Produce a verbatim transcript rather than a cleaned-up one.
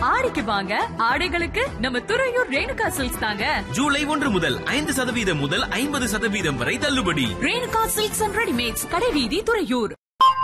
ஆடிக்கு வாங்க ஆடைகளுக்கு நம்ம துறையூர் ரேணுகா சில்க்ஸ் தாங்க. ஜூலை ஒன்று முதல் ஐந்து சதவீதம் முதல் ஐம்பது சதவீதம் வரை தள்ளுபடி. ரேணுகா சில்க்ஸ் அண்ட் ரெடிமேட்ஸ், கடைவீதி, துறையூர்.